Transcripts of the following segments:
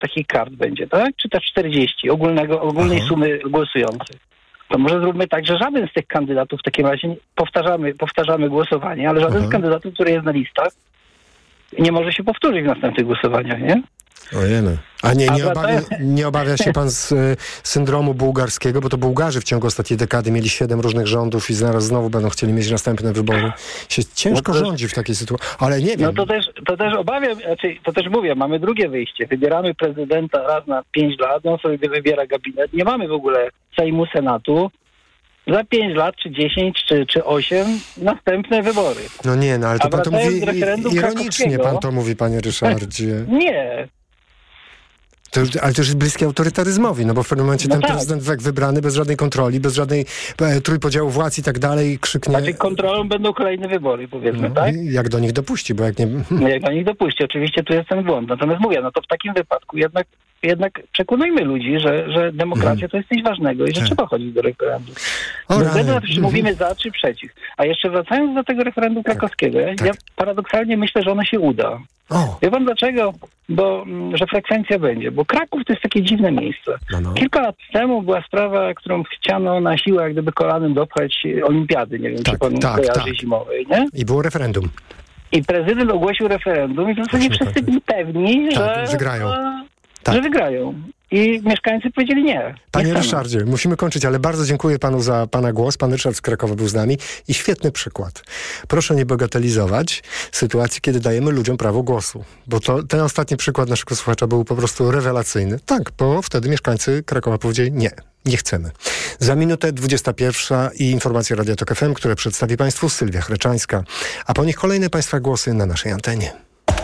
takich kart będzie, tak? Czy też 40 ogólnej sumy głosujących. To może zróbmy tak, że żaden z tych kandydatów w takim razie powtarzamy głosowanie, ale żaden z kandydatów, który jest na listach, nie może się powtórzyć w następnych głosowaniach, nie? Ojej. A nie obawia się pan z syndromu bułgarskiego, bo to Bułgarzy w ciągu ostatniej dekady mieli 7 różnych rządów i zaraz znowu będą chcieli mieć następne wybory. Się ciężko rządzi w takiej sytuacji, ale nie wiem. No to też obawiam, to też mówię, mamy drugie wyjście. Wybieramy prezydenta raz na 5 lat, on sobie wybiera gabinet. Nie mamy w ogóle Sejmu, Senatu. Za 5 lat, czy 10, czy 8 następne wybory. No nie, no ale to pan to mówi ironicznie, pan to mówi, panie Ryszardzie. Nie. Ale to już jest bliskie autorytaryzmowi, no bo w pewnym momencie ten prezydent wybrany bez żadnej kontroli, bez żadnej trójpodziału władz i tak dalej krzyknie... Znaczy kontrolą będą kolejne wybory, powiedzmy, tak? Jak do nich dopuści, bo jak nie... Jak do nich dopuści, oczywiście tu jest ten błąd. Natomiast mówię, no to w takim wypadku jednak przekonujmy ludzi, że demokracja to jest coś ważnego i że trzeba chodzić do referendum. Bez względu na to, czy mówimy za czy przeciw. A jeszcze wracając do tego referendum krakowskiego, ja paradoksalnie myślę, że ono się uda. Wie pan dlaczego? Że frekwencja będzie. Bo Kraków to jest takie dziwne miejsce. Kilka lat temu była sprawa, którą chciano na siłę jak gdyby kolanem dopchać olimpiady. Nie wiem, czy pan kojarzy zimowej, nie? I było referendum. I prezydent ogłosił referendum i w zasadzie wszyscy byli pewni, że wygrają. Że wygrają. I mieszkańcy powiedzieli nie. Panie Ryszardzie, musimy kończyć, ale bardzo dziękuję panu za pana głos. Pan Ryszard z Krakowa był z nami i świetny przykład. Proszę nie bagatelizować sytuacji, kiedy dajemy ludziom prawo głosu. Bo ten ostatni przykład naszego słuchacza był po prostu rewelacyjny. Tak, bo wtedy mieszkańcy Krakowa powiedzieli nie chcemy. Za minutę 21 i informacje Radia Tok FM, które przedstawi państwu Sylwia Chreczańska. A po nich kolejne państwa głosy na naszej antenie.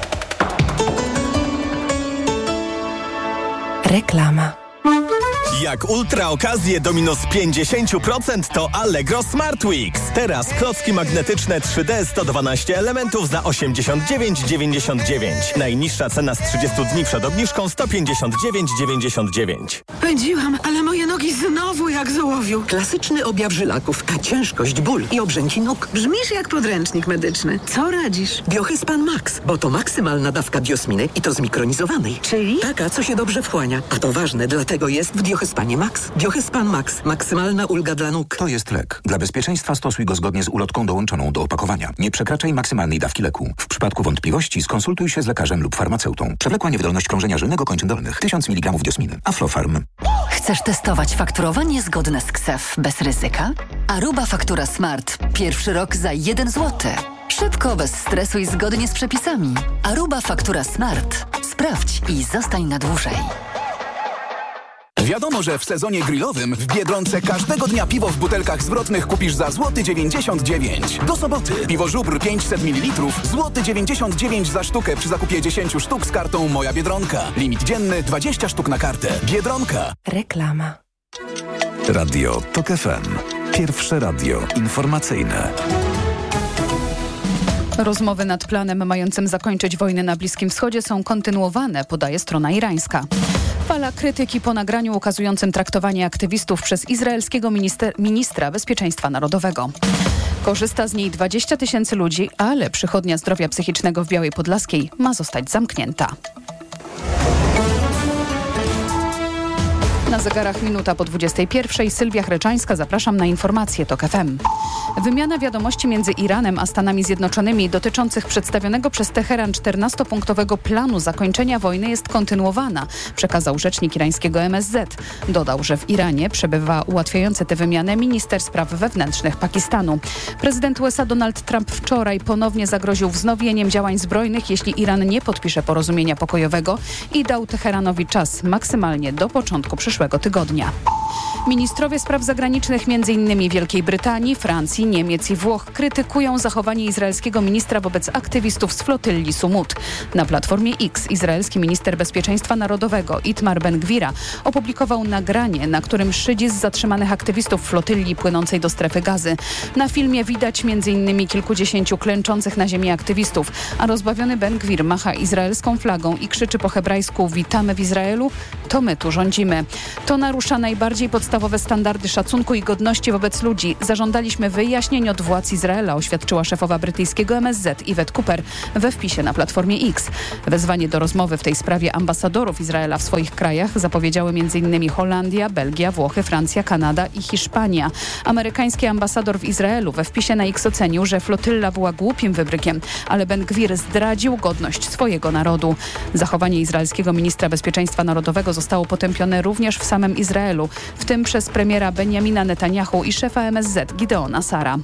Reklama. Jak ultra okazje do minus 50% to Allegro Smart Weeks. Teraz klocki magnetyczne 3D 112 elementów za 89,99. Najniższa cena z 30 dni przed obniżką 159,99. Pędziłam, ale moje nogi znowu jak z ołowiu. Klasyczny objaw żylaków, a ciężkość, ból i obrzęki nóg. Brzmisz jak podręcznik medyczny. Co radzisz? Biohyspan Max, bo to maksymalna dawka biosminy i to zmikronizowanej. Czyli? Taka, co się dobrze wchłania. A to ważne, dlatego jest w Biohyspanie Max. Biohyspan Max. Maksymalna ulga dla nóg. To jest lek. Dla bezpieczeństwa stosuj go zgodnie z ulotką dołączoną do opakowania. Nie przekraczaj maksymalnej dawki leku. W przypadku wątpliwości skonsultuj się z lekarzem lub farmaceutą. Przewlekła niewydolność krążenia żylnego kończyn dolnych. 1000 mg diosminy. Aflofarm. Chcesz testować fakturowanie zgodne z KSEF bez ryzyka? Aruba Faktura Smart. Pierwszy rok za 1 zł. Szybko, bez stresu i zgodnie z przepisami. Aruba Faktura Smart. Sprawdź i zostań na dłużej. Wiadomo, że w sezonie grillowym w Biedronce każdego dnia piwo w butelkach zwrotnych kupisz za złoty 99. Do soboty piwo Żubr 500 ml złoty 99 za sztukę przy zakupie 10 sztuk z kartą Moja Biedronka. Limit dzienny 20 sztuk na kartę. Biedronka. Reklama. Radio Tok FM. Pierwsze radio informacyjne. Rozmowy nad planem mającym zakończyć wojnę na Bliskim Wschodzie są kontynuowane, podaje strona irańska. Fala krytyki po nagraniu ukazującym traktowanie aktywistów przez izraelskiego ministra bezpieczeństwa narodowego. Korzysta z niej 20 000 ludzi, ale przychodnia zdrowia psychicznego w Białej Podlaskiej ma zostać zamknięta. Na zegarach minuta po 21. Sylwia Chreczańska, zapraszam na informacje TOK FM. Wymiana wiadomości między Iranem a Stanami Zjednoczonymi dotyczących przedstawionego przez Teheran 14-punktowego planu zakończenia wojny jest kontynuowana, przekazał rzecznik irańskiego MSZ. Dodał, że w Iranie przebywa ułatwiający tę wymianę minister spraw wewnętrznych Pakistanu. Prezydent USA Donald Trump wczoraj ponownie zagroził wznowieniem działań zbrojnych, jeśli Iran nie podpisze porozumienia pokojowego i dał Teheranowi czas maksymalnie do początku przyszłego tygodnia. Ministrowie spraw zagranicznych m.in. Wielkiej Brytanii, Francji, Niemiec i Włoch krytykują zachowanie izraelskiego ministra wobec aktywistów z flotylli Sumut. Na platformie X izraelski minister bezpieczeństwa narodowego Itmar Ben-Gwira opublikował nagranie, na którym szydzi z zatrzymanych aktywistów flotylli płynącej do strefy Gazy. Na filmie widać m.in. kilkudziesięciu klęczących na ziemi aktywistów, a rozbawiony Ben-Gwir macha izraelską flagą i krzyczy po hebrajsku: witamy w Izraelu, to my tu rządzimy. To narusza najbardziej najbardziej podstawowe standardy szacunku i godności wobec ludzi. Zażądaliśmy wyjaśnień od władz Izraela, oświadczyła szefowa brytyjskiego MSZ Yvette Cooper we wpisie na platformie X. Wezwanie do rozmowy w tej sprawie ambasadorów Izraela w swoich krajach zapowiedziały m.in. Holandia, Belgia, Włochy, Francja, Kanada i Hiszpania. Amerykański ambasador w Izraelu we wpisie na X ocenił, że flotylla była głupim wybrykiem, ale Ben-Gwir zdradził godność swojego narodu. Zachowanie izraelskiego ministra bezpieczeństwa narodowego zostało potępione również w samym Izraelu, w tym przez premiera Benjamina Netanyahu i szefa MSZ Gideona Sara.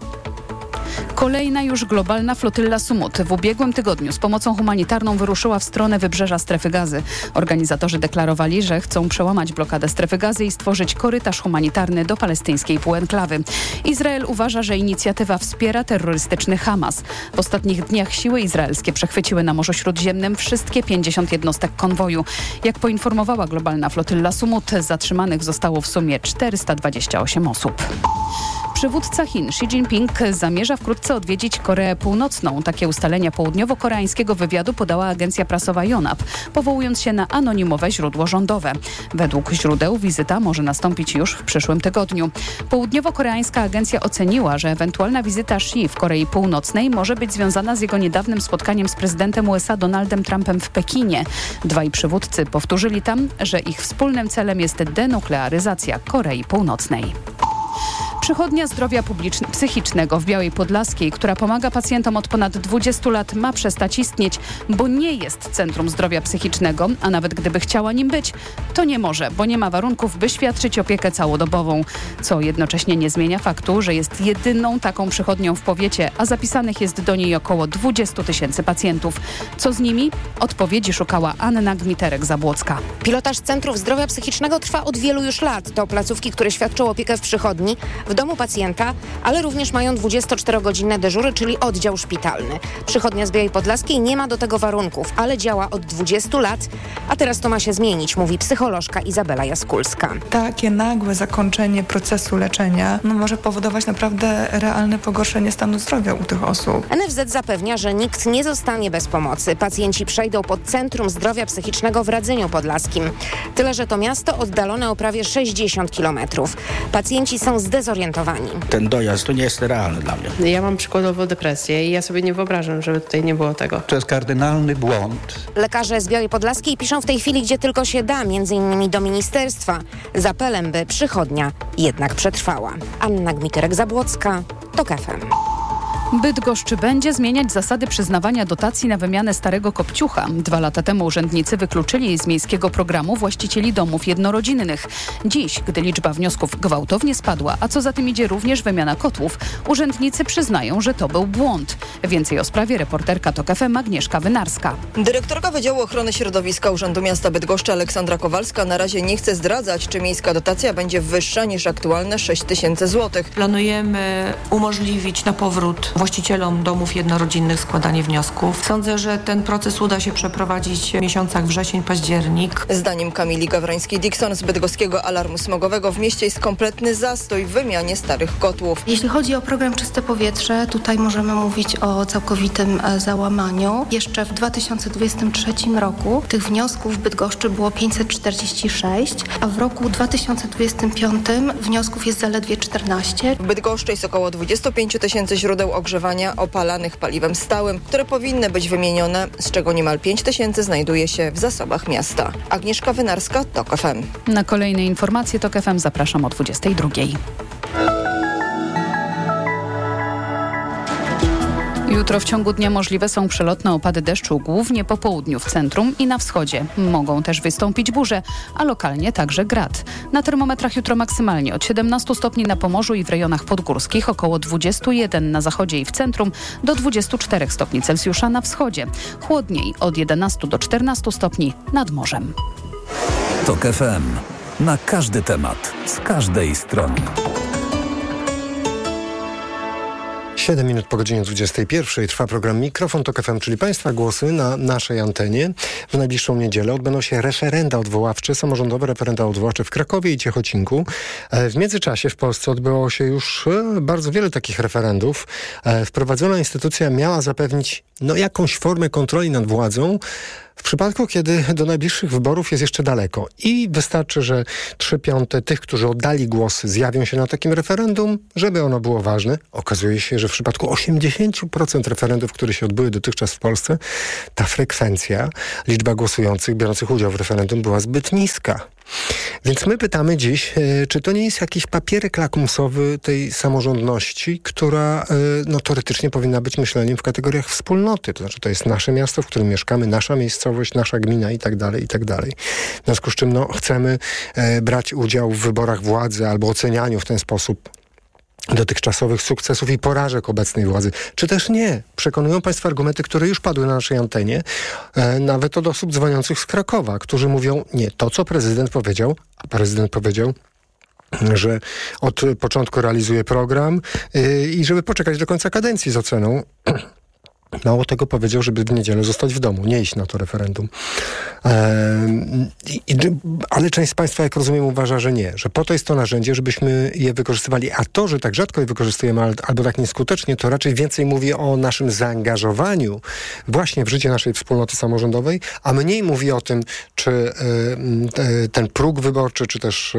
Kolejna już globalna flotylla Sumut w ubiegłym tygodniu z pomocą humanitarną wyruszyła w stronę wybrzeża Strefy Gazy. Organizatorzy deklarowali, że chcą przełamać blokadę Strefy Gazy i stworzyć korytarz humanitarny do palestyńskiej półenklawy. Izrael uważa, że inicjatywa wspiera terrorystyczny Hamas. W ostatnich dniach siły izraelskie przechwyciły na Morzu Śródziemnym wszystkie 50 jednostek konwoju. Jak poinformowała globalna flotylla Sumut, zatrzymanych zostało w sumie 428 osób. Przywódca Chin Xi Jinping zamierza wkrótce odwiedzić Koreę Północną. Takie ustalenia południowo-koreańskiego wywiadu podała agencja prasowa Yonhap, powołując się na anonimowe źródło rządowe. Według źródeł wizyta może nastąpić już w przyszłym tygodniu. Południowo-koreańska agencja oceniła, że ewentualna wizyta Xi w Korei Północnej może być związana z jego niedawnym spotkaniem z prezydentem USA Donaldem Trumpem w Pekinie. Dwaj przywódcy powtórzyli tam, że ich wspólnym celem jest denuklearyzacja Korei Północnej. Przychodnia zdrowia psychicznego w Białej Podlaskiej, która pomaga pacjentom od ponad 20 lat, ma przestać istnieć, bo nie jest Centrum Zdrowia Psychicznego, a nawet gdyby chciała nim być, to nie może, bo nie ma warunków, by świadczyć opiekę całodobową, co jednocześnie nie zmienia faktu, że jest jedyną taką przychodnią w powiecie, a zapisanych jest do niej około 20 000 pacjentów. Co z nimi? Odpowiedzi szukała Anna Gmiterek-Zabłocka. Pilotaż Centrów Zdrowia Psychicznego trwa od wielu już lat. To placówki, które świadczą opiekę w przychodni, w domu pacjenta, ale również mają 24-godzinne dyżury, czyli oddział szpitalny. Przychodnia z Białej Podlaskiej nie ma do tego warunków, ale działa od 20 lat, a teraz to ma się zmienić, mówi psycholożka Izabela Jaskulska. Takie nagłe zakończenie procesu leczenia może powodować naprawdę realne pogorszenie stanu zdrowia u tych osób. NFZ zapewnia, że nikt nie zostanie bez pomocy. Pacjenci przejdą pod Centrum Zdrowia Psychicznego w Radzyniu Podlaskim. Tyle, że to miasto oddalone o prawie 60 km. Pacjenci są zdezorientowani. Ten dojazd to nie jest realny dla mnie. Ja mam przykładowo depresję i ja sobie nie wyobrażam, żeby tutaj nie było tego. To jest kardynalny błąd. Lekarze z Białej Podlaskiej piszą w tej chwili, gdzie tylko się da, m.in. do ministerstwa, z apelem, by przychodnia jednak przetrwała. Anna Gmiterek-Zabłocka, TOK FM. Bydgoszcz będzie zmieniać zasady przyznawania dotacji na wymianę starego kopciucha. 2 lata temu urzędnicy wykluczyli z miejskiego programu właścicieli domów jednorodzinnych. Dziś, gdy liczba wniosków gwałtownie spadła, a co za tym idzie również wymiana kotłów, urzędnicy przyznają, że to był błąd. Więcej o sprawie reporterka TOK FM Agnieszka Wynarska. Dyrektorka Wydziału Ochrony Środowiska Urzędu Miasta Bydgoszczy Aleksandra Kowalska na razie nie chce zdradzać, czy miejska dotacja będzie wyższa niż aktualne 6 000 złotych. Planujemy umożliwić na powrót właścicielom domów jednorodzinnych składanie wniosków. Sądzę, że ten proces uda się przeprowadzić w miesiącach wrzesień, październik. Zdaniem Kamili Gawrańskiej-Dixon z bydgoskiego alarmu smogowego w mieście jest kompletny zastój w wymianie starych kotłów. Jeśli chodzi o program Czyste Powietrze, tutaj możemy mówić o całkowitym załamaniu. Jeszcze w 2023 roku tych wniosków w Bydgoszczy było 546, a w roku 2025 wniosków jest zaledwie 14. W Bydgoszczy jest około 25 000 źródeł ogrzewania opalanych paliwem stałym, które powinny być wymienione, z czego niemal 5 000 znajduje się w zasobach miasta. Agnieszka Wynarska, TOK FM. Na kolejne informacje TOK FM zapraszam o 22. Jutro w ciągu dnia możliwe są przelotne opady deszczu, głównie po południu w centrum i na wschodzie. Mogą też wystąpić burze, a lokalnie także grad. Na termometrach jutro maksymalnie od 17 stopni na Pomorzu i w rejonach podgórskich, około 21 na zachodzie i w centrum, do 24 stopni Celsjusza na wschodzie. Chłodniej od 11 do 14 stopni nad morzem. TOK FM. Na każdy temat, z każdej strony. 7 minut po godzinie 21 trwa program Mikrofon TOK FM, czyli Państwa głosy na naszej antenie. W najbliższą niedzielę odbędą się referenda odwoławcze, samorządowe referenda odwoławcze w Krakowie i Ciechocinku. W międzyczasie w Polsce odbyło się już bardzo wiele takich referendów. Wprowadzona instytucja miała zapewnić jakąś formę kontroli nad władzą, W przypadku, kiedy do najbliższych wyborów jest jeszcze daleko i wystarczy, że 3/5 tych, którzy oddali głos, zjawią się na takim referendum, żeby ono było ważne. Okazuje się, że w przypadku 80% referendów, które się odbyły dotychczas w Polsce, ta frekwencja, liczba głosujących, biorących udział w referendum była zbyt niska. Więc my pytamy dziś, czy to nie jest jakiś papierek lakmusowy tej samorządności, która teoretycznie powinna być myśleniem w kategoriach wspólnoty. To znaczy, to jest nasze miasto, w którym mieszkamy, nasza miejscowość, nasza gmina i tak dalej, i tak dalej. W związku z czym chcemy brać udział w wyborach władzy albo ocenianiu w ten sposób dotychczasowych sukcesów i porażek obecnej władzy. Czy też nie? Przekonują Państwa argumenty, które już padły na naszej antenie, nawet od osób dzwoniących z Krakowa, którzy mówią, nie, to co prezydent powiedział, a prezydent powiedział, że od początku realizuje program i żeby poczekać do końca kadencji z oceną. Mało tego powiedział, żeby w niedzielę zostać w domu, nie iść na to referendum. Ale część z Państwa, jak rozumiem, uważa, że nie. Że po to jest to narzędzie, żebyśmy je wykorzystywali. A to, że tak rzadko je wykorzystujemy albo tak nieskutecznie, to raczej więcej mówi o naszym zaangażowaniu właśnie w życie naszej wspólnoty samorządowej, a mniej mówi o tym, czy ten próg wyborczy, czy też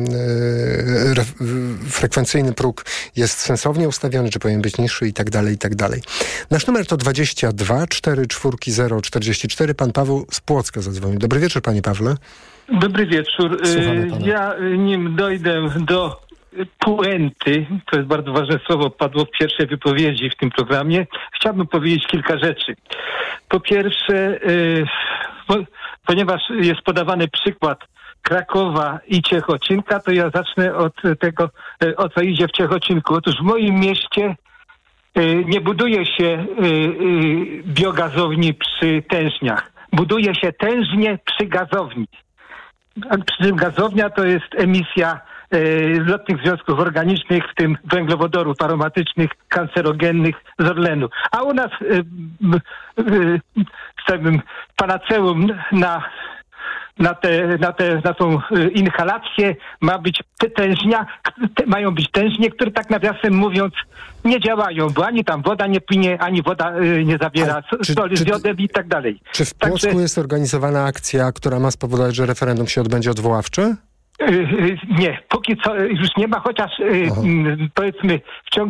frekwencyjny próg jest sensownie ustawiony, czy powinien być niższy i tak dalej, i tak dalej. Nasz numer to 22 440 44. Pan Paweł z Płocka zadzwonił. Dobry wieczór, panie Pawle. Dobry wieczór. Ja nim dojdę do puenty, to jest bardzo ważne słowo, padło w pierwszej wypowiedzi w tym programie, chciałbym powiedzieć kilka rzeczy. Po pierwsze, ponieważ jest podawany przykład Krakowa i Ciechocinka, to ja zacznę od tego, o co idzie w Ciechocinku. Otóż w moim mieście nie buduje się biogazowni przy tężniach. Buduje się tężnie przy gazowni. Przy czym gazownia to jest emisja lotnych związków organicznych, w tym węglowodorów aromatycznych, kancerogennych z Orlenu. A u nas panaceum na tą inhalację mają być tężnie, które tak nawiasem mówiąc nie działają, bo ani tam woda nie płynie, ani woda nie zawiera soli z jodem i tak dalej. Czy w Płocku jest organizowana akcja, która ma spowodować, że referendum się odbędzie odwoławcze? Nie, póki co już nie ma, chociaż powiedzmy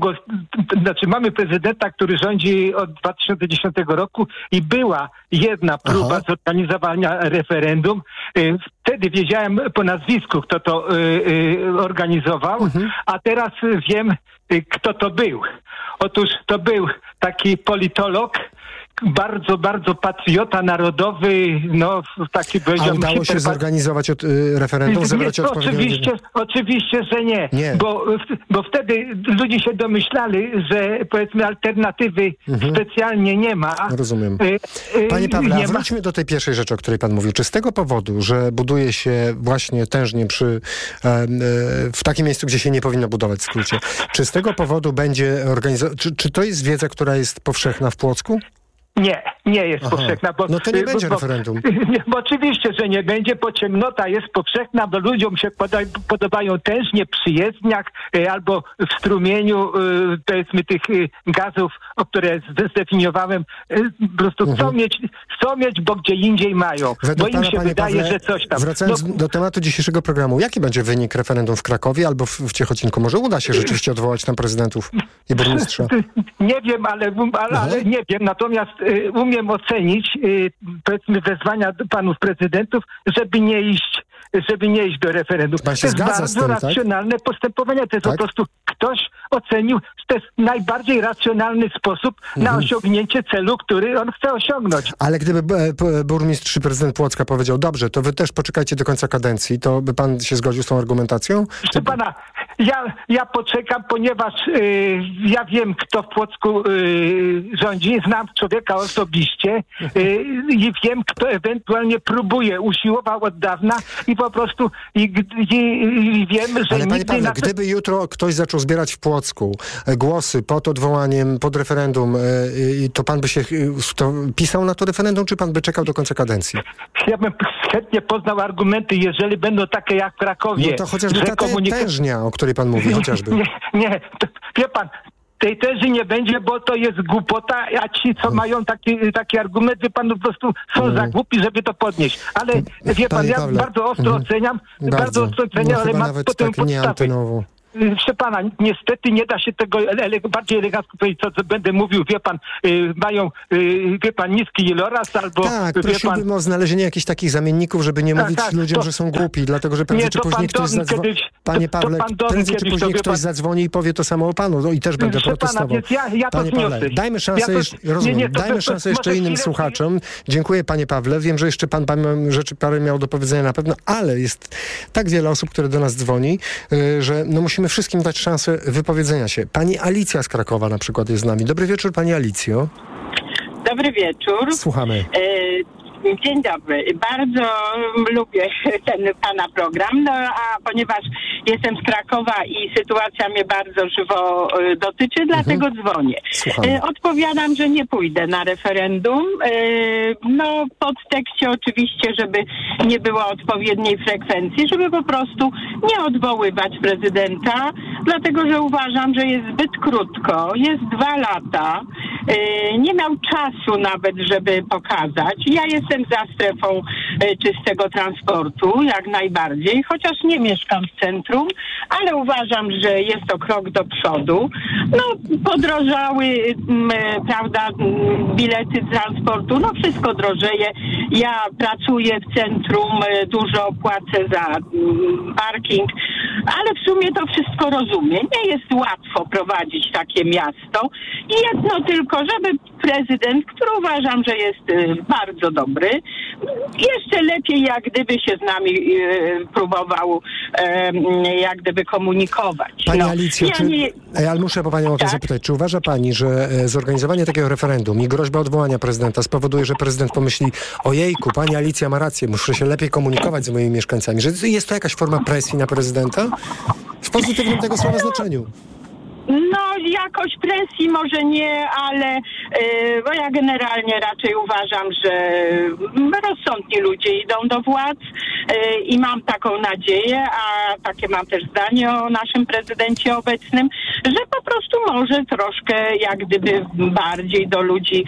mamy prezydenta, który rządzi od 2010 roku i była jedna próba zorganizowania referendum. Wtedy wiedziałem po nazwisku, kto to organizował, a teraz wiem, kto to był. Otóż to był taki politolog, bardzo, bardzo patriota narodowy, taki powiedział... A udało się zorganizować referendum, zebrać odpowiedzi? Oczywiście, że nie. Bo wtedy ludzie się domyślali, że powiedzmy alternatywy specjalnie nie ma. Rozumiem. Panie Pawle, wróćmy do tej pierwszej rzeczy, o której pan mówił. Czy z tego powodu, że buduje się właśnie tężnie w takim miejscu, gdzie się nie powinno budować w skrócie, czy z tego powodu będzie czy to jest wiedza, która jest powszechna w Płocku? Nie jest powszechna. No to nie będzie referendum. Bo oczywiście, że nie będzie, bo ciemnota jest powszechna, bo ludziom się podobają tężnie przy jezdniach albo w strumieniu powiedzmy tych gazów, o które zdefiniowałem. Po prostu chcą mieć, bo gdzie indziej mają. Bo im się wydaje, Pawle, że coś tam... Wracając do tematu dzisiejszego programu, jaki będzie wynik referendum w Krakowie albo w Ciechocinku? Może uda się rzeczywiście odwołać tam prezydentów i burmistrza? Nie wiem, ale nie wiem. Natomiast umiem ocenić, powiedzmy, wezwania do panów prezydentów, żeby nie iść do referendum. Pan się to jest bardzo racjonalne postępowanie. To jest po prostu ktoś ocenił, że to jest najbardziej racjonalny sposób na osiągnięcie celu, który on chce osiągnąć. Ale gdyby burmistrz czy prezydent Płocka powiedział, dobrze, to wy też poczekajcie do końca kadencji, to by pan się zgodził z tą argumentacją? Proszę pana, ja poczekam, ponieważ ja wiem, kto w Płocku rządzi, znam człowieka osobiście i wiem, kto ewentualnie próbuje, usiłował od dawna i po prostu i wiem, że... Ale panie Pawle, gdyby jutro ktoś zaczął zbierać w Płocku głosy pod odwołaniem, pod referendum, to pan by się pisał na to referendum, czy pan by czekał do końca kadencji? Ja bym chętnie poznał argumenty, jeżeli będą takie jak w Krakowie. No to chociażby ta tężnia, o której pan mówi, chociażby. Nie, wie pan, tej tezy nie będzie, bo to jest głupota, a ci, co mają takie argumenty, pan po prostu są za głupi, żeby to podnieść. Ale wie pan, ja bardzo ostro oceniam, ale ma potem podstawy. Proszę pana, niestety nie da się tego bardziej elegancko powiedzieć, co będę mówił, wie pan, mają, wie pan, niski iloraz albo... Tak, prosiłbym o znalezienie jakichś takich zamienników, żeby nie mówić ludziom, że są głupi, dlatego, że prędzej czy później ktoś zadzwoni... Panie Pawle, prędzej czy później ktoś zadzwoni i powie to samo o panu, no i też będę protestował. Panie Pawle, dajmy szansę, dajmy szansę jeszcze innym słuchaczom. Dziękuję, panie Pawle. Wiem, że jeszcze pan rzeczy parę miał do powiedzenia na pewno, ale jest tak wiele osób, które do nas dzwoni, że no musimy wszystkim dać szansę wypowiedzenia się. Pani Alicja z Krakowa na przykład jest z nami. Dobry wieczór, pani Alicjo. Dobry wieczór. Słuchamy. Dzień dobry. Bardzo lubię ten pana program, no a ponieważ jestem z Krakowa i sytuacja mnie bardzo żywo dotyczy, dlatego dzwonię. Odpowiadam, że nie pójdę na referendum. No w podtekście oczywiście, żeby nie było odpowiedniej frekwencji, żeby po prostu nie odwoływać prezydenta, dlatego że uważam, że jest zbyt krótko. Jest 2 lata. Nie miał czasu nawet, żeby pokazać. Ja jestem za strefą czystego transportu, jak najbardziej, chociaż nie mieszkam w centrum, ale uważam, że jest to krok do przodu. No, podrożały, prawda, bilety transportu, no wszystko drożeje. Ja pracuję w centrum, dużo płacę za parking, ale w sumie to wszystko rozumiem. Nie jest łatwo prowadzić takie miasto i jedno tylko, żeby prezydent, który uważam, że jest bardzo dobry, jeszcze lepiej jak gdyby się z nami próbował jak gdyby komunikować. Pani Alicjo, ale muszę panią o to zapytać, czy uważa pani, że zorganizowanie takiego referendum i groźba odwołania prezydenta spowoduje, że prezydent pomyśli, ojejku, pani Alicja ma rację, muszę się lepiej komunikować z moimi mieszkańcami, że jest to jakaś forma presji na prezydenta? W pozytywnym tego słowa znaczeniu. No, jakoś presji może nie, ale bo ja generalnie raczej uważam, że rozsądni ludzie idą do władz i mam taką nadzieję, a takie mam też zdanie o naszym prezydencie obecnym, że po prostu może troszkę jak gdyby bardziej do ludzi,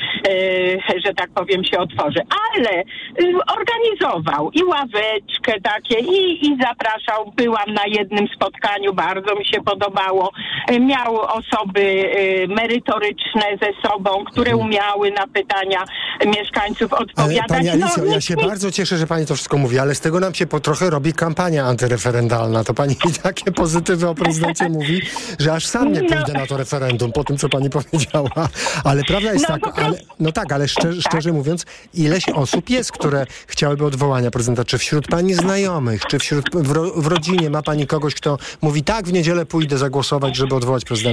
że tak powiem, się otworzy. Ale organizował i ławeczkę takie i zapraszał. Byłam na jednym spotkaniu, bardzo mi się podobało. Miał osoby merytoryczne ze sobą, które umiały na pytania mieszkańców odpowiadać. Pani Alicjo, ja się bardzo cieszę, że pani to wszystko mówi, ale z tego nam się trochę robi kampania antyreferendalna. To pani takie pozytywy o prezydencie mówi, że aż sam nie pójdę na to referendum po tym, co pani powiedziała. Ale prawda jest ale szczerze mówiąc, ileś osób jest, które chciałyby odwołania prezydenta? Czy wśród pani znajomych, czy w rodzinie ma pani kogoś, kto mówi, tak, w niedzielę pójdę zagłosować, żeby odwołać prezydenta?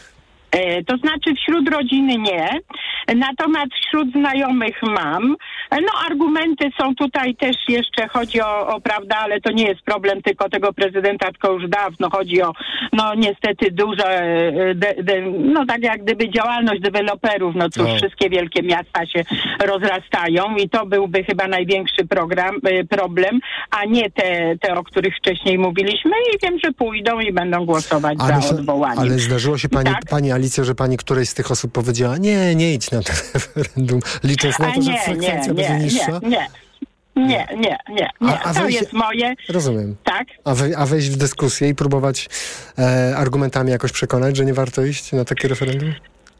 To znaczy wśród rodziny nie, natomiast wśród znajomych mam. No argumenty są tutaj też jeszcze, chodzi o prawda, ale to nie jest problem tylko tego prezydenta, tylko już dawno chodzi o, no niestety duże, no tak jak gdyby działalność deweloperów, no cóż, wszystkie wielkie miasta się rozrastają i to byłby chyba największy problem, a nie te, o których wcześniej mówiliśmy i wiem, że pójdą i będą głosować za odwołaniem. Ale zdarzyło się pani Alicjo, że pani którejś z tych osób powiedziała, nie idź na to referendum, licząc na to, że frekwencja będzie niższa? Nie. To jest moje. Rozumiem. Tak. A wejść w dyskusję i próbować argumentami jakoś przekonać, że nie warto iść na takie referendum?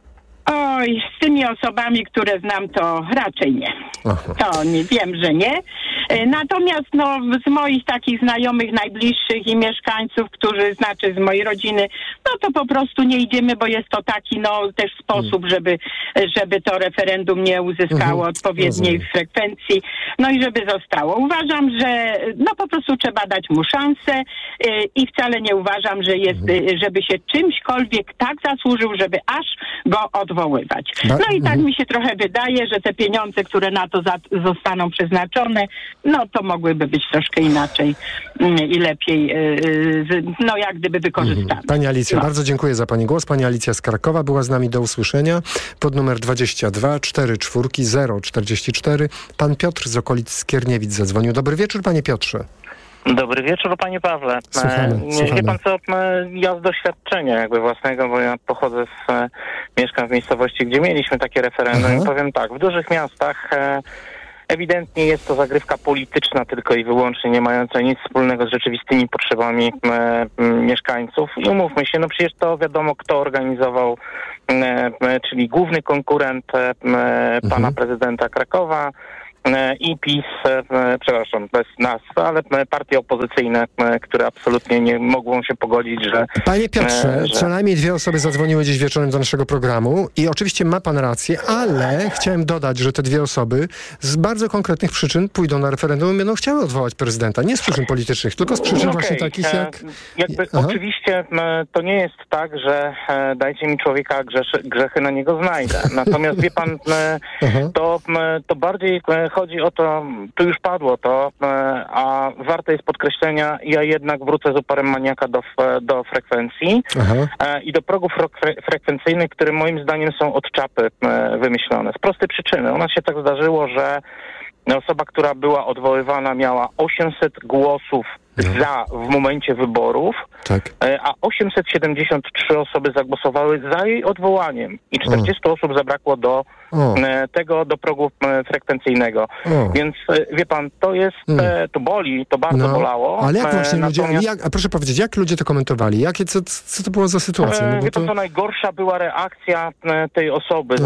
Oj, z tymi osobami, które znam, to raczej nie. Aha. To nie, wiem, że nie. Natomiast no, z moich takich znajomych, najbliższych i mieszkańców, którzy znaczy z mojej rodziny, no to po prostu nie idziemy, bo jest to taki no też sposób, żeby to referendum nie uzyskało odpowiedniej frekwencji, no i żeby zostało. Uważam, że no po prostu trzeba dać mu szansę i wcale nie uważam, że jest, żeby się czymśkolwiek tak zasłużył, żeby aż go odwoływać. No i tak mi się trochę wydaje, że te pieniądze, które na to zostaną przeznaczone, no to mogłyby być troszkę inaczej i lepiej, no jak gdyby wykorzystane. Pani Alicjo, bardzo dziękuję za pani głos. Pani Alicja z Krakowa była z nami, do usłyszenia. Pod numer 22 44 044. Pan Piotr z okolic Skierniewic zadzwonił. Dobry wieczór, panie Piotrze. Dobry wieczór, panie Pawle. Słuchamy. Wie pan co, ja z doświadczenia jakby własnego, bo ja pochodzę mieszkam w miejscowości, gdzie mieliśmy takie referendum i powiem tak, w dużych miastach ewidentnie jest to zagrywka polityczna tylko i wyłącznie, nie mająca nic wspólnego z rzeczywistymi potrzebami mieszkańców. I umówmy się, no przecież to wiadomo, kto organizował, czyli główny konkurent pana prezydenta Krakowa, i PiS, przepraszam, bez nas, ale partie opozycyjne, które absolutnie nie mogą się pogodzić, że... Panie Piotrze, co najmniej 2 osoby zadzwoniły dziś wieczorem do naszego programu i oczywiście ma pan rację, ale chciałem dodać, że te 2 osoby z bardzo konkretnych przyczyn pójdą na referendum i będą chciały odwołać prezydenta. Nie z przyczyn politycznych, tylko z przyczyn właśnie takich jak... Oczywiście to nie jest tak, że dajcie mi człowieka, grzechy na niego znajdę. Natomiast wie pan, to bardziej chodzi o to, tu już padło to, a warte jest podkreślenia, ja jednak wrócę z uporem maniaka do frekwencji i do progów frekwencyjnych, które moim zdaniem są od czapy wymyślone. Z prostej przyczyny. U nas się tak zdarzyło, że osoba, która była odwoływana, miała 800 głosów za w momencie wyborów, a 873 osoby zagłosowały za jej odwołaniem i 40 osób zabrakło do progu frekwencyjnego. Więc wie pan, to jest, to boli, to bardzo bolało. Ale jak właśnie ludzie, proszę powiedzieć, jak ludzie to komentowali? Co to było za sytuacja? Wie pan, co najgorsza była reakcja tej osoby,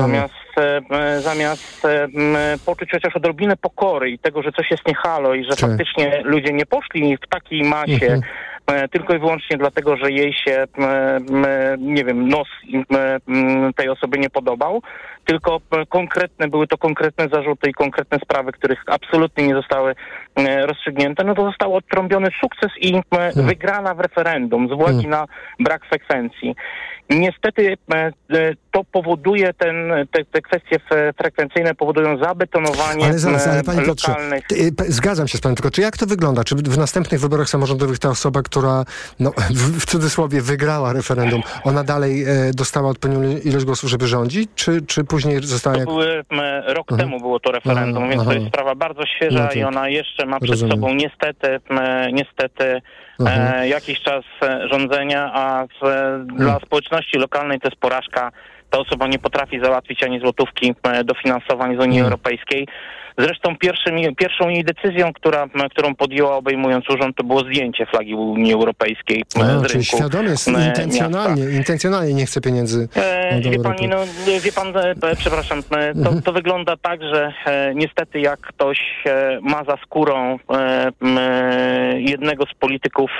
zamiast poczuć chociaż odrobinę pokory i tego, że coś jest nie halo i że faktycznie ludzie nie poszli w takiej masie, tylko i wyłącznie dlatego, że jej się, nie wiem, nos tej osoby nie podobał, tylko były to konkretne zarzuty i konkretne sprawy, których absolutnie nie zostały rozstrzygnięte, no to został odtrąbiony sukces i wygrana w referendum z uwagi na brak frekwencji. Niestety to powoduje, te kwestie frekwencyjne powodują zabetonowanie ale panie Piotrze, lokalnych... Zgadzam się z panem, tylko czy jak to wygląda? Czy w następnych wyborach samorządowych ta osoba, która w cudzysłowie wygrała referendum, ona dalej dostała odpowiednią ilość głosów, żeby rządzić? Czy później została... Rok temu było to referendum, więc to jest sprawa bardzo świeża i ona jeszcze ma przed sobą niestety jakiś czas rządzenia, a dla społeczności lokalnej to jest porażka. Ta osoba nie potrafi załatwić ani złotówki dofinansowań z Unii Europejskiej. Zresztą pierwszą jej decyzją, którą podjęła obejmując urząd, to było zdjęcie flagi Unii Europejskiej z rynku. Czyli świadomie, intencjonalnie nie chce pieniędzy. Wie pan, przepraszam, to wygląda tak, że niestety jak ktoś ma za skórą jednego z polityków,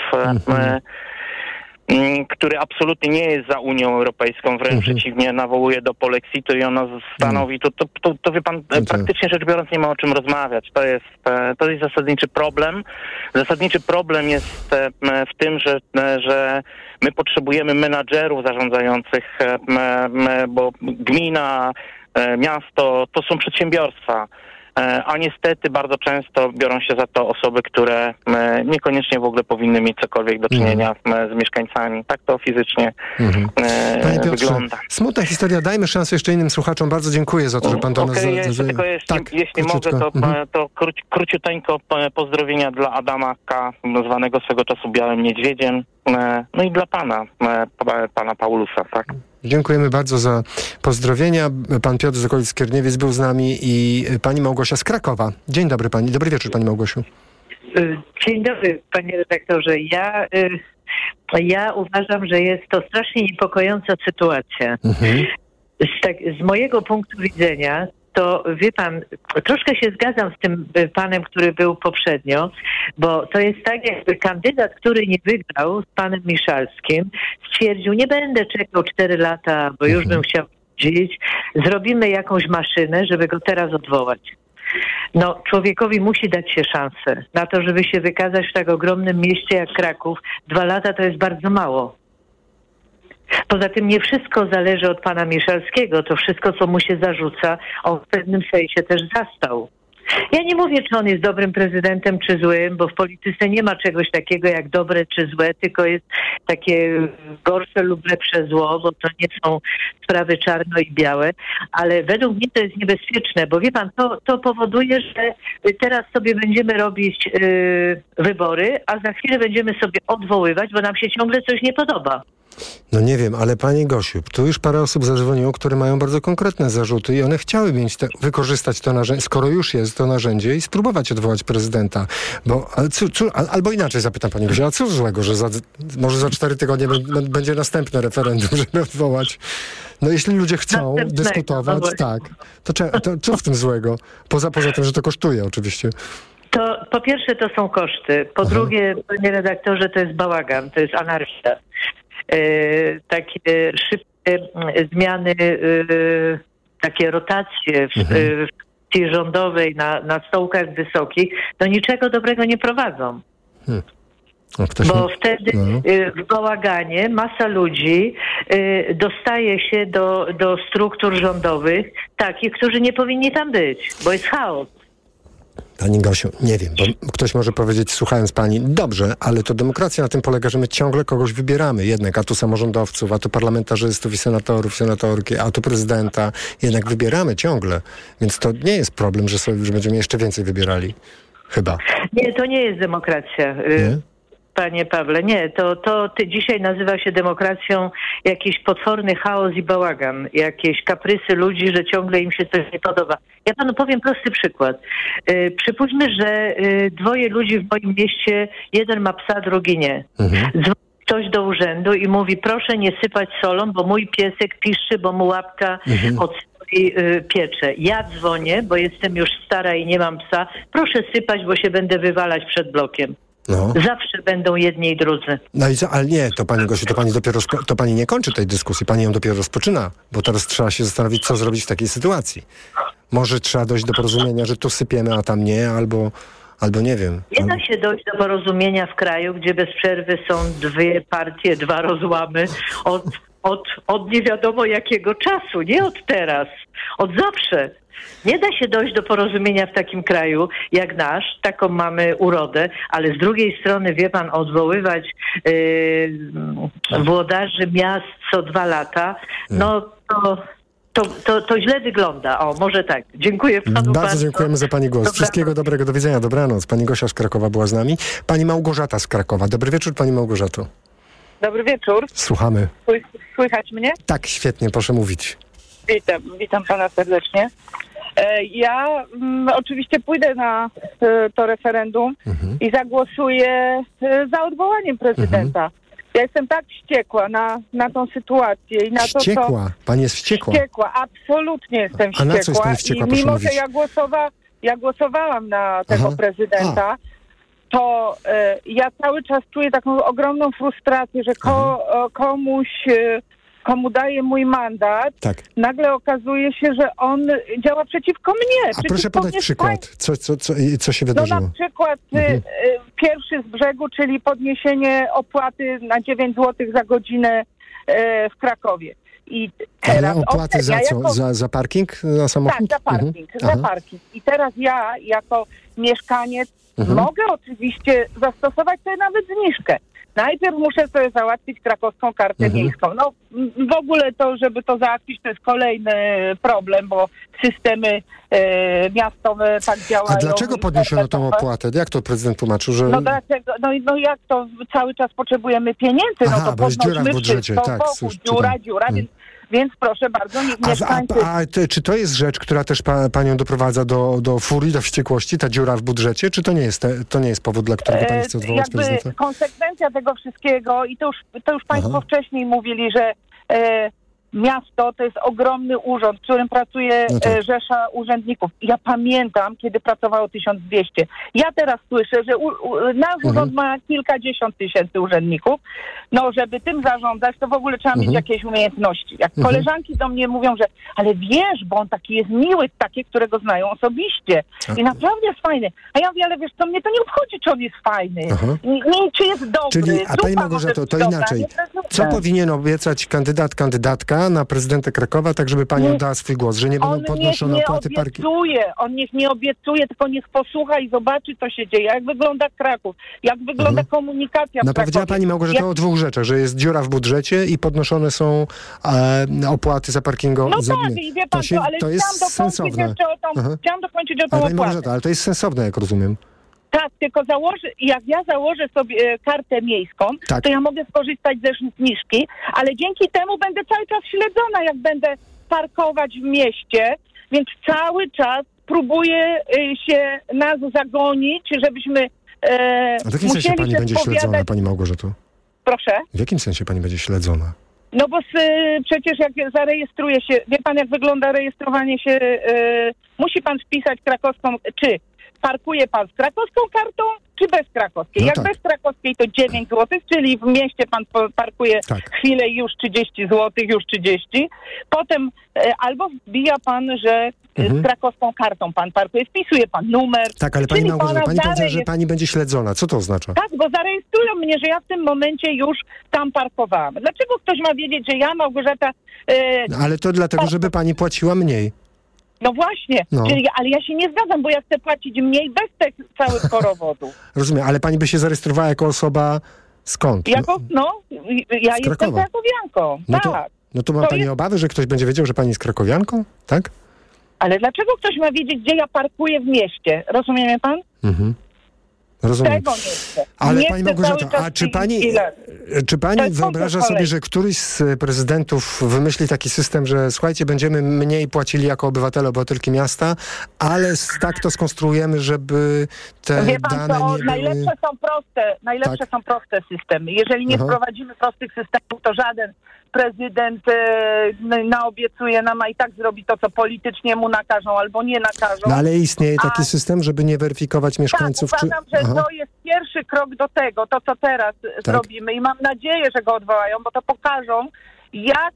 który absolutnie nie jest za Unią Europejską, wręcz przeciwnie, nawołuje do polexitu i ona stanowi, to wie pan, praktycznie rzecz biorąc nie ma o czym rozmawiać. To jest zasadniczy problem. Zasadniczy problem jest w tym, że my potrzebujemy menadżerów zarządzających, bo gmina, miasto to są przedsiębiorstwa. A niestety bardzo często biorą się za to osoby, które niekoniecznie w ogóle powinny mieć cokolwiek do czynienia z mieszkańcami. Tak to fizycznie Panie Piotrze, wygląda. Smutna historia. Dajmy szansę jeszcze innym słuchaczom. Bardzo dziękuję za to, że pan do nas... Jeśli mogę, to króciuteńko pozdrowienia dla Adama K., zwanego swego czasu Białym Niedźwiedziem, no i dla pana Paulusa, tak? Dziękujemy bardzo za pozdrowienia. Pan Piotr z okolic Skierniewic był z nami i pani Małgosia z Krakowa. Dzień dobry pani. Dobry wieczór pani Małgosiu. Dzień dobry panie redaktorze. Ja uważam, że jest to strasznie niepokojąca sytuacja. Z mojego punktu widzenia to wie pan, troszkę się zgadzam z tym panem, który był poprzednio, bo to jest tak, jakby kandydat, który nie wygrał z panem Miszalskim, stwierdził, nie będę czekał 4 lata, bo już bym chciał dzielić, zrobimy jakąś maszynę, żeby go teraz odwołać. No, człowiekowi musi dać się szansę na to, żeby się wykazać w tak ogromnym mieście jak Kraków. 2 lata to jest bardzo mało. Poza tym nie wszystko zależy od pana Miszalskiego. To wszystko, co mu się zarzuca, on w pewnym sensie też zastał. Ja nie mówię, czy on jest dobrym prezydentem, czy złym, bo w polityce nie ma czegoś takiego jak dobre czy złe, tylko jest takie gorsze lub lepsze zło, bo to nie są sprawy czarno i białe, ale według mnie to jest niebezpieczne, bo wie pan, to powoduje, że teraz sobie będziemy robić wybory, a za chwilę będziemy sobie odwoływać, bo nam się ciągle coś nie podoba. No nie wiem, ale pani Gosiu, tu już parę osób zadzwoniło, które mają bardzo konkretne zarzuty i one chciały wykorzystać to narzędzie, skoro już jest to narzędzie i spróbować odwołać prezydenta. Albo inaczej zapytam pani Gosiu, a co złego, że może za 4 tygodnie będzie następne referendum, żeby odwołać? No jeśli ludzie chcą dyskutować, tak, to co w tym złego? Poza tym, że to kosztuje oczywiście. To po pierwsze to są koszty, po drugie, panie redaktorze, to jest bałagan, to jest anarchia. Takie szybkie zmiany, takie rotacje w kwestii rządowej na stołkach wysokich, do niczego dobrego nie prowadzą. Bo wtedy w bałaganie masa ludzi dostaje się do struktur rządowych, takich, którzy nie powinni tam być, bo jest chaos. Pani Gosiu, nie wiem, bo ktoś może powiedzieć, słuchając pani, dobrze, ale to demokracja na tym polega, że my ciągle kogoś wybieramy jednak, a tu samorządowców, a tu parlamentarzystów i senatorów, senatorki, a tu prezydenta, jednak wybieramy ciągle, więc to nie jest problem, że będziemy jeszcze więcej wybierali, chyba. Nie, to nie jest demokracja. Nie? Panie Pawle, nie, to dzisiaj nazywa się demokracją jakiś potworny chaos i bałagan, jakieś kaprysy ludzi, że ciągle im się coś nie podoba. Ja panu powiem prosty przykład. Przypuśćmy, że 2 ludzi w moim mieście, jeden ma psa, drugi nie. Dzwoni ktoś do urzędu i mówi, proszę nie sypać solą, bo mój piesek piszczy, bo mu łapka od soli piecze. Ja dzwonię, bo jestem już stara i nie mam psa, proszę sypać, bo się będę wywalać przed blokiem. No. Zawsze będą jedni i drudzy. No i ale nie, to pani Gosiu, to pani nie kończy tej dyskusji, pani ją dopiero rozpoczyna, bo teraz trzeba się zastanowić, co zrobić w takiej sytuacji. Może trzeba dojść do porozumienia, że tu sypiemy, a tam nie, albo nie wiem. Nie da się dojść do porozumienia w kraju, gdzie bez przerwy są 2 partie, 2 rozłamy od nie wiadomo jakiego czasu, nie od teraz, od zawsze. Nie da się dojść do porozumienia w takim kraju jak nasz, taką mamy urodę, ale z drugiej strony, wie pan, odwoływać włodarzy miast co 2 lata, no to źle wygląda. O, może tak. Dziękuję panu bardzo. Dziękujemy za pani głos. Wszystkiego dobrego. Do widzenia. Dobranoc. Pani Gosia z Krakowa była z nami. Pani Małgorzata z Krakowa. Dobry wieczór, pani Małgorzato. Dobry wieczór. Słuchamy. Słychać mnie? Tak, świetnie. Proszę mówić. Witam pana serdecznie. Ja oczywiście pójdę na to referendum i zagłosuję za odwołaniem prezydenta. Ja jestem tak wściekła na tą sytuację i na to, Wściekła? Pani jest wściekła? Wściekła, absolutnie jestem wściekła. A na co jest pani wściekła, i mimo, że ja głosowałam na tego prezydenta, to ja cały czas czuję taką ogromną frustrację, że komu daje mój mandat, nagle okazuje się, że on działa przeciwko mnie. A proszę podać przykład. Co się wydarzyło? No na przykład pierwszy z brzegu, czyli podniesienie opłaty na 9 zł za godzinę w Krakowie. I teraz opłaty za co? Za parking na samochód? Tak, za parking. I teraz ja jako mieszkaniec mogę oczywiście zastosować sobie nawet zniżkę. Najpierw muszę sobie załatwić krakowską kartę miejską. No w ogóle to, żeby to załatwić, to jest kolejny problem, bo systemy miastowe tak działają. A dlaczego podniesiono tą opłatę? Jak to prezydent tłumaczył, że... No dlaczego? No jak to cały czas potrzebujemy pieniędzy, to bo jest dziura w budżecie. Tak, dziura, więc proszę bardzo, niech mieszkańcy... Czy to jest rzecz, która też panią doprowadza do furii, do wściekłości, ta dziura w budżecie, czy to nie jest powód, dla którego pani chce odwołać prezydenta? Konsekwencja tego wszystkiego, i to już państwo wcześniej mówili, że miasto to jest ogromny urząd, w którym pracuje rzesza urzędników. Ja pamiętam, kiedy pracowało 1200. Ja teraz słyszę, że nasz urząd ma kilkadziesiąt tysięcy urzędników. No, żeby tym zarządzać, to w ogóle trzeba mieć jakieś umiejętności. Jak koleżanki do mnie mówią, że ale wiesz, bo on taki jest miły, takie, którego znają osobiście. I naprawdę jest fajny. A ja mówię, ale wiesz co, mnie to nie obchodzi, czy on jest fajny. Nie, czy jest dobry. Czyli, a pani Małgorzato, to inaczej. co powinien obiecać kandydatka na prezydenta Krakowa, tak żeby pani oddała swój głos, że nie będą podnoszone opłaty parkingu? On niech nie obiecuje, tylko niech posłucha i zobaczy, co się dzieje. Jak wygląda Kraków, jak wygląda komunikacja w Krakowie. Powiedziała pani Małgorzata o dwóch rzeczach, że jest dziura w budżecie i podnoszone są opłaty za parkingu. No tak, i wie pan to jest sensowne. Chciałam dokończyć o tą opłatę. Małgorzata, ale to jest sensowne, jak rozumiem. Tak, tylko jak ja założę sobie kartę miejską, to ja mogę skorzystać ze zniżki, ale dzięki temu będę cały czas śledzona, jak będę parkować w mieście, więc cały czas próbuję się nas zagonić, żebyśmy A w jakim sensie pani będzie śledzona, pani Małgorzato? Proszę? W jakim sensie pani będzie śledzona? No bo przecież jak zarejestruje się, wie pan jak wygląda rejestrowanie się, musi pan wpisać krakowską, czy parkuje pan z krakowską kartą, czy bez krakowskiej? Jak bez krakowskiej to 9 zł, czyli w mieście pan parkuje chwilę i już 30 zł, już 30. Potem albo wbija pan, że z krakowską kartą pan parkuje, wpisuje pan numer. Tak, ale pani Małgorzata, pani powiedziała, że pani będzie śledzona. Co to oznacza? Tak, bo zarejestrują mnie, że ja w tym momencie już tam parkowałam. Dlaczego ktoś ma wiedzieć, że ja, Małgorzata... ale to dlatego, żeby pani płaciła mniej. No właśnie, ale ja się nie zgadzam, bo ja chcę płacić mniej bez tych całych korowodów. Rozumiem, ale pani by się zarejestrowała jako osoba skąd? Ja jestem krakowianką, tak. No to ma pani obawy, że ktoś będzie wiedział, że pani jest krakowianką, tak? Ale dlaczego ktoś ma wiedzieć, gdzie ja parkuję w mieście? Rozumie mnie pan? Rozumiem. Tego nie chcę. Ale pani Małgorzata, a czy pani wyobraża sobie, że któryś z prezydentów wymyśli taki system, że słuchajcie, będziemy mniej płacili jako obywatelki miasta, ale tak to skonstruujemy, żeby te dane nie były... Najlepsze są proste systemy. Jeżeli nie wprowadzimy prostych systemów, to żaden prezydent naobiecuje nam, a i tak zrobi to, co politycznie mu nakażą albo nie nakażą. No ale istnieje taki system, żeby nie weryfikować mieszkańców? Tak, uważam, że to jest pierwszy krok do tego, to co teraz zrobimy i mam nadzieję, że go odwołają, bo to pokażą, jak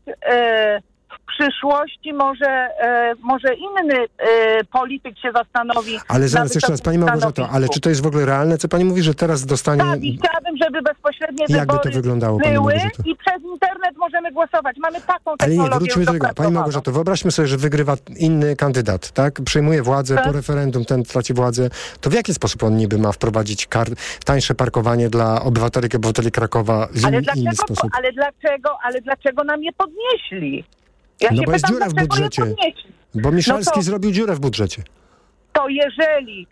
w przyszłości może inny polityk się zastanowi. Ale zaraz, jeszcze raz, pani Małgorzato, ale czy to jest w ogóle realne, co pani mówi, że teraz dostanie... Tak, i chciałabym, żeby bezpośrednie wybory to wyglądało, były i przez internet możemy głosować. Mamy taką technologię. Ale nie, wróćmy do tego. Pani Małgorzato, wyobraźmy sobie, że wygrywa inny kandydat, tak? Przyjmuje władzę, po referendum ten traci władzę. To w jaki sposób on niby ma wprowadzić tańsze parkowanie dla obywateli Krakowa w inny sposób? Ale dlaczego nam nie podnieśli? Bo jest dziura w budżecie. Bo Miszalski zrobił dziurę w budżecie. To jeżeli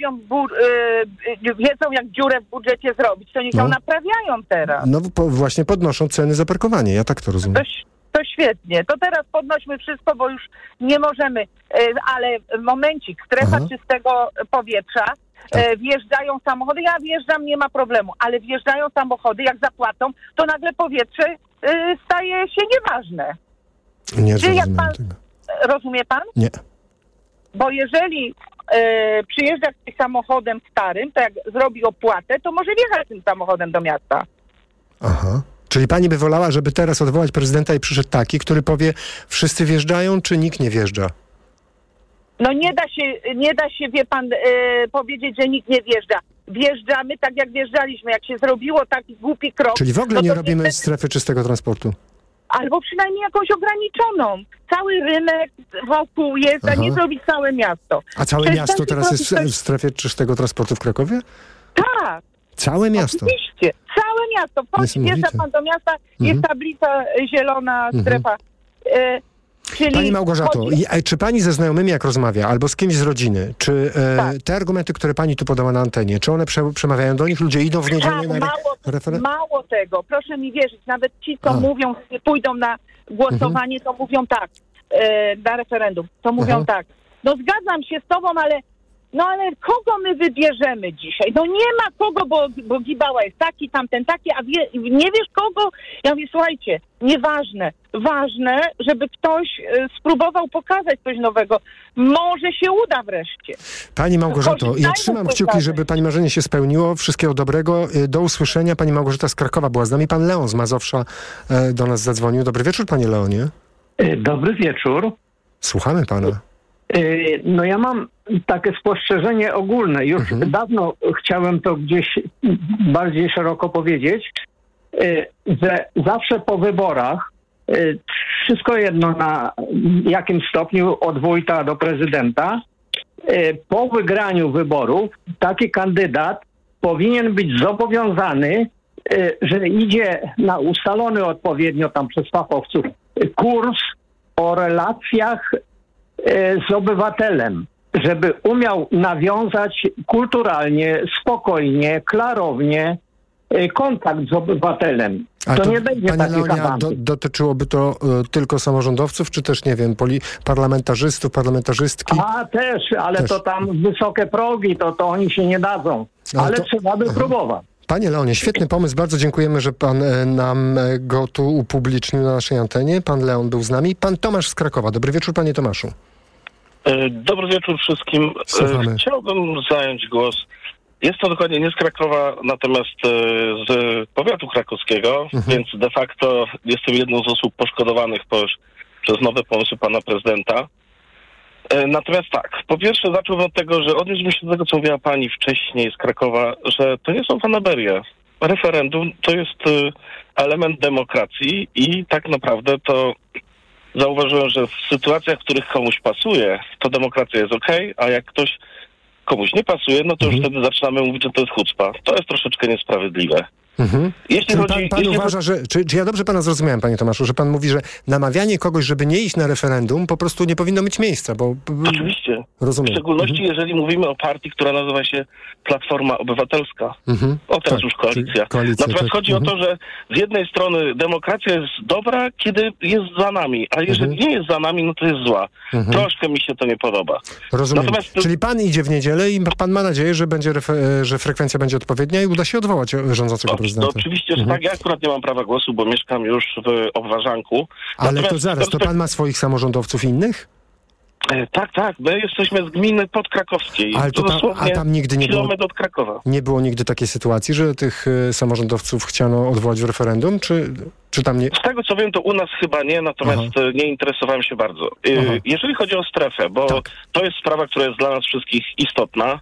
wiedzą, jak dziurę w budżecie zrobić, to niech ją naprawiają teraz. No właśnie podnoszą ceny za parkowanie, ja tak to rozumiem. To świetnie. To teraz podnośmy wszystko, bo już nie możemy. Ale momencik, strefa czystego powietrza, wjeżdżają samochody. Ja wjeżdżam, nie ma problemu, ale wjeżdżają samochody, jak zapłacą, to nagle powietrze staje się nieważne. Nie rozumiem tego. Rozumie pan? Nie. Bo jeżeli przyjeżdża z samochodem starym, to jak zrobi opłatę, to może wjechać tym samochodem do miasta. Aha. Czyli pani by wolała, żeby teraz odwołać prezydenta i przyszedł taki, który powie, wszyscy wjeżdżają, czy nikt nie wjeżdża? No nie da się, wie pan, powiedzieć, że nikt nie wjeżdża. Wjeżdżamy tak, jak wjeżdżaliśmy. Jak się zrobiło taki głupi krok... Czyli w ogóle nie robimy strefy czystego transportu? Albo przynajmniej jakąś ograniczoną. Cały rynek wokół jest, a nie zrobić całe miasto. A całe miasto teraz jest w strefie czystego transportu w Krakowie? Tak. Całe miasto? Oczywiście. Całe miasto. Wjeżdża pan do miasta, jest tablica zielona, strefa. Pani Małgorzato, czy pani ze znajomymi jak rozmawia, albo z kimś z rodziny, czy te argumenty, które pani tu podała na antenie, czy one przemawiają do nich? Ludzie idą w niedzielę na referendum? Mało tego, proszę mi wierzyć, nawet ci, co mówią, pójdą na głosowanie, to mówią tak, na referendum, to mówią tak. No zgadzam się z tobą, ale kogo my wybierzemy dzisiaj? No nie ma kogo, bo Gibała jest taki, tamten taki, a nie wiesz kogo? Ja mówię, słuchajcie, nieważne. Ważne, żeby ktoś spróbował pokazać coś nowego. Może się uda wreszcie. Pani Małgorzato, ja trzymam kciuki, żeby pani marzenie się spełniło. Wszystkiego dobrego. Do usłyszenia. Pani Małgorzata z Krakowa była z nami. Pan Leon z Mazowsza do nas zadzwonił. Dobry wieczór, panie Leonie. Dobry wieczór. Słuchamy pana. No ja mam takie spostrzeżenie ogólne. Już dawno chciałem to gdzieś bardziej szeroko powiedzieć. że zawsze po wyborach, wszystko jedno na jakim stopniu od wójta do prezydenta, po wygraniu wyborów taki kandydat powinien być zobowiązany, że idzie na ustalony odpowiednio tam przez fachowców kurs o relacjach z obywatelem, żeby umiał nawiązać kulturalnie, spokojnie, klarownie kontakt z obywatelem. To nie będzie takich awantur. Dotyczyłoby to tylko samorządowców, czy też, nie wiem, parlamentarzystów, parlamentarzystki? Też, ale to tam wysokie progi, to oni się nie dadzą. Ale trzeba by próbować. Panie Leonie, świetny pomysł. Bardzo dziękujemy, że pan nam go tu upublicznił na naszej antenie. Pan Leon był z nami. Pan Tomasz z Krakowa. Dobry wieczór, panie Tomaszu. Dobry wieczór wszystkim. Słuchamy. Chciałbym zająć głos. Jest to dokładnie nie z Krakowa, natomiast z powiatu krakowskiego, więc de facto jestem jedną z osób poszkodowanych przez nowe pomysły pana prezydenta. Natomiast tak, po pierwsze zacząłbym od tego, że odniósłbym się do tego, co mówiła pani wcześniej z Krakowa, że to nie są fanaberie. Referendum to jest element demokracji i tak naprawdę to zauważyłem, że w sytuacjach, w których komuś pasuje, to demokracja jest okej, a jak ktoś komuś nie pasuje, no to już wtedy zaczynamy mówić, że to jest chucpa. To jest troszeczkę niesprawiedliwe. Jeśli chodzi, pan uważa, że... Czy ja dobrze pana zrozumiałem, panie Tomaszu, że pan mówi, że namawianie kogoś, żeby nie iść na referendum, po prostu nie powinno mieć miejsca, bo... Oczywiście. Rozumiem. W szczególności jeżeli mówimy o partii, która nazywa się Platforma Obywatelska. Teraz już koalicja. Natomiast chodzi o to, że z jednej strony demokracja jest dobra, kiedy jest za nami, a jeżeli nie jest za nami, no to jest zła. Troszkę mi się to nie podoba. Rozumiem. Czyli pan idzie w niedzielę i pan ma nadzieję, że frekwencja będzie odpowiednia i uda się odwołać rządzącego prezydenta. No oczywiście, że tak. Ja akurat nie mam prawa głosu, bo mieszkam już w Obwarzanku. Ale to zaraz, to pan ma swoich samorządowców innych? Tak. My jesteśmy z gminy podkrakowskiej. Ale a tam nigdy nie było, kilometr od Krakowa. Nie było nigdy takiej sytuacji, że tych samorządowców chciano odwołać w referendum? Czy tam nie? Z tego co wiem, to u nas chyba nie, natomiast nie interesowałem się bardzo. Jeżeli chodzi o strefę, bo to jest sprawa, która jest dla nas wszystkich istotna.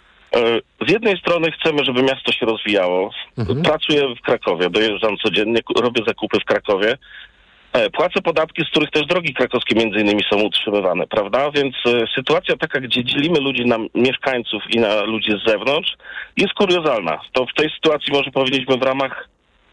Z jednej strony chcemy, żeby miasto się rozwijało. Pracuję w Krakowie, dojeżdżam codziennie, robię zakupy w Krakowie. Płacę podatki, z których też drogi krakowskie między innymi są utrzymywane, prawda? Więc sytuacja taka, gdzie dzielimy ludzi na mieszkańców i na ludzi z zewnątrz, jest kuriozalna. To w tej sytuacji może powinniśmy w ramach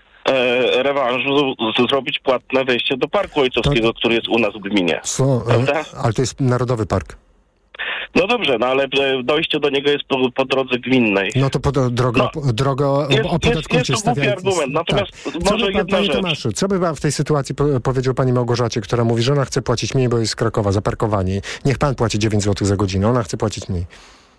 rewanżu zrobić płatne wejście do Parku Ojcowskiego, który jest u nas w gminie. Ale to jest Narodowy Park. No dobrze, ale dojście do niego jest po drodze gminnej. No to droga opodatkujcie. Jest to głupi argument, natomiast może jedna rzecz. Tomaszu, co by pan w tej sytuacji powiedział pani Małgorzacie, która mówi, że ona chce płacić mniej, bo jest z Krakowa za parkowanie. Niech pan płaci 9 zł za godzinę, ona chce płacić mniej.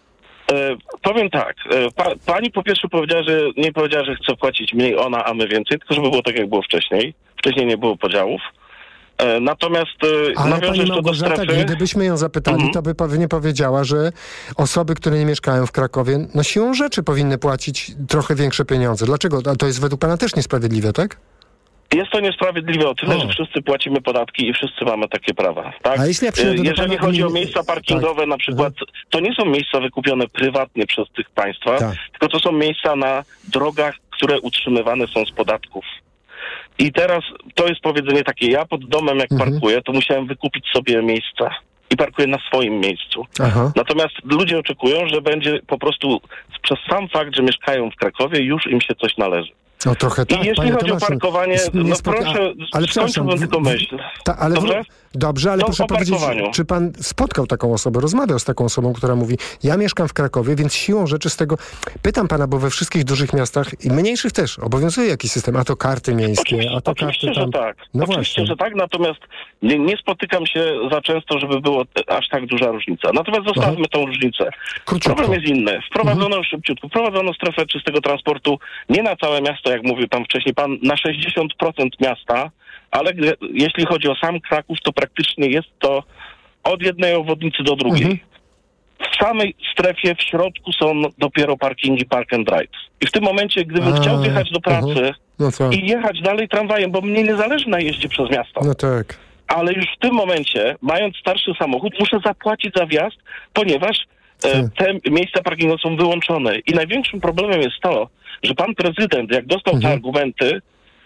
Powiem tak, pani po pierwsze nie powiedziała, że chce płacić mniej ona, a my więcej, tylko żeby było tak, jak było wcześniej. Wcześniej nie było podziałów. Natomiast nawiążę jeszcze do strefy. Gdybyśmy ją zapytali, to by pewnie powiedziała, że osoby, które nie mieszkają w Krakowie, no siłą rzeczy powinny płacić trochę większe pieniądze. Dlaczego? A to jest według pana też niesprawiedliwe, tak? Jest to niesprawiedliwe o tyle, że wszyscy płacimy podatki i wszyscy mamy takie prawa. Tak? A jeżeli chodzi o miejsca parkingowe na przykład, to nie są miejsca wykupione prywatnie przez tych państwa, tylko to są miejsca na drogach, które utrzymywane są z podatków. I teraz to jest powiedzenie takie, ja pod domem jak parkuję, to musiałem wykupić sobie miejsca i parkuję na swoim miejscu. Natomiast ludzie oczekują, że będzie po prostu przez sam fakt, że mieszkają w Krakowie, już im się coś należy. No trochę tak. I jeśli chodzi o parkowanie, proszę, skończyłbym tylko myśl. Dobrze, ale proszę powiedzieć, czy pan spotkał taką osobę, rozmawiał z taką osobą, która mówi, ja mieszkam w Krakowie, więc siłą rzeczy z tego... Pytam pana, bo we wszystkich dużych miastach i mniejszych też obowiązuje jakiś system, a to karty miejskie, a to oczywiście, karty tam... Że tak. No oczywiście, że tak, natomiast nie spotykam się za często, żeby było aż tak duża różnica. Natomiast zostawmy tą różnicę. Problem jest inny. Wprowadzono strefę czystego transportu nie na całe miasto, jak mówił tam wcześniej pan, na 60% miasta, ale jeśli chodzi o sam Kraków, to praktycznie jest to od jednej obwodnicy do drugiej. W samej strefie w środku są dopiero parkingi Park and Ride. I w tym momencie, gdybym chciał wjechać do pracy i jechać dalej tramwajem, bo mnie nie zależy na jeździe przez miasto. No tak. Ale już w tym momencie, mając starszy samochód, muszę zapłacić za wjazd, ponieważ te miejsca parkingowe są wyłączone. I największym problemem jest to, że pan prezydent, jak dostał te argumenty,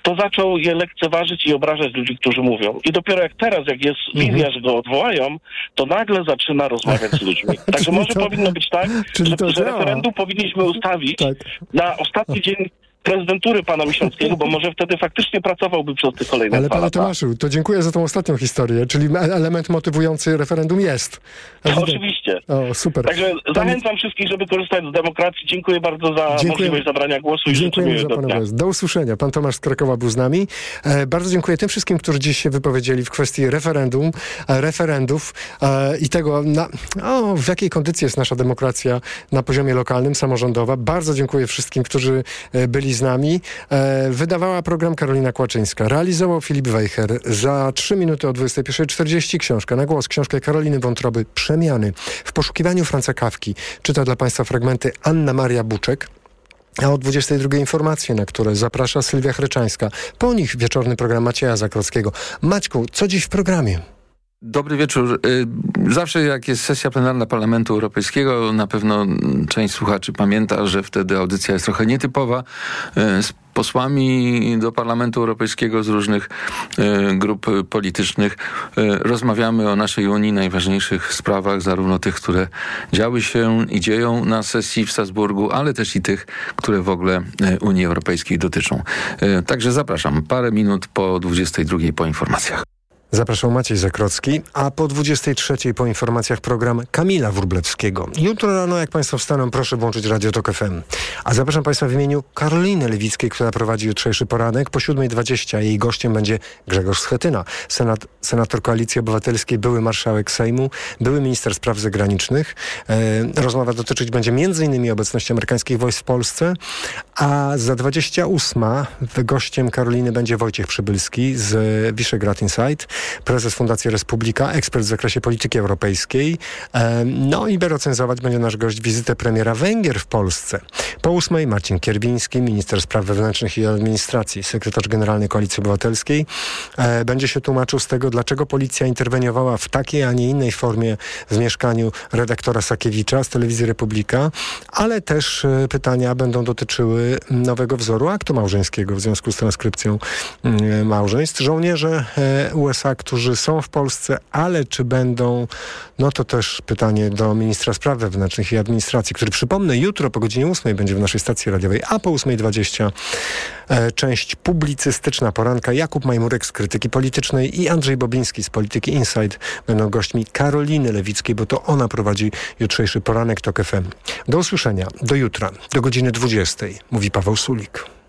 to zaczął je lekceważyć i obrażać ludzi, którzy mówią. I dopiero jak jest wizja, że go odwołają, to nagle zaczyna rozmawiać z ludźmi. Także może powinno być tak, że referendum powinniśmy ustawić na ostatni dzień prezydentury pana Misiąckiego, bo może wtedy faktycznie pracowałby przez te kolejne 2 lata. Ale panie Tomaszu, to dziękuję za tą ostatnią historię, czyli element motywujący referendum jest. Oczywiście. O, super. Także zachęcam wszystkich, żeby korzystać z demokracji. Dziękuję bardzo za możliwość zabrania głosu i życzę miłego dnia. Do usłyszenia. Pan Tomasz z Krakowa był z nami. Bardzo dziękuję tym wszystkim, którzy dziś się wypowiedzieli w kwestii referendów i tego, w jakiej kondycji jest nasza demokracja na poziomie lokalnym, samorządowa. Bardzo dziękuję wszystkim, którzy byli z nami. Wydawała program Karolina Kłaczyńska. Realizował Filip Wejher. Za 3 minuty o 21:40 książka na głos. Książkę Karoliny Wątroby Przemiany. W poszukiwaniu Franza Kafki czyta dla Państwa fragmenty Anna Maria Buczek. A o 22:00 informacje, na które zaprasza Sylwia Chryczańska. Po nich wieczorny program Macieja Zakrockiego. Maćku, co dziś w programie? Dobry wieczór. Zawsze jak jest sesja plenarna Parlamentu Europejskiego, na pewno część słuchaczy pamięta, że wtedy audycja jest trochę nietypowa. Z posłami do Parlamentu Europejskiego z różnych grup politycznych rozmawiamy o naszej Unii, najważniejszych sprawach, zarówno tych, które działy się i dzieją na sesji w Strasburgu, ale też i tych, które w ogóle Unii Europejskiej dotyczą. Także zapraszam. Parę minut po 22:00 po informacjach. Zapraszał Maciej Zakrocki, a po 23:00 po informacjach program Kamila Wróblewskiego. Jutro rano, jak Państwo wstaną, proszę włączyć Radio Tok FM. A zapraszam Państwa w imieniu Karoliny Lewickiej, która prowadzi jutrzejszy poranek. Po 7:20 jej gościem będzie Grzegorz Schetyna, senator Koalicji Obywatelskiej, były marszałek Sejmu, były minister spraw zagranicznych. Rozmowa dotyczyć będzie m.in. obecności amerykańskich wojsk w Polsce, a za 28:00 gościem Karoliny będzie Wojciech Przybylski z Visegrad Insight, prezes Fundacji Republika, ekspert w zakresie polityki europejskiej. No i recenzować będzie nasz gość wizytę premiera Węgier w Polsce. Po 8:00 Marcin Kierwiński, minister spraw wewnętrznych i administracji, sekretarz generalny Koalicji Obywatelskiej, będzie się tłumaczył z tego, dlaczego policja interweniowała w takiej, a nie innej formie w mieszkaniu redaktora Sakiewicza z Telewizji Republika, ale też pytania będą dotyczyły nowego wzoru aktu małżeńskiego w związku z transkrypcją małżeństw. Żołnierze USA, którzy są w Polsce, ale czy będą, no to też pytanie do ministra spraw wewnętrznych i administracji, który, przypomnę, jutro po godzinie 8:00 będzie w naszej stacji radiowej, a po 8:20 część publicystyczna poranka. Jakub Majmurek z Krytyki Politycznej i Andrzej Bobiński z Polityki Insight będą gośćmi Karoliny Lewickiej, bo to ona prowadzi jutrzejszy poranek Tok FM. Do usłyszenia, do jutra, do godziny 20:00, mówi Paweł Sulik.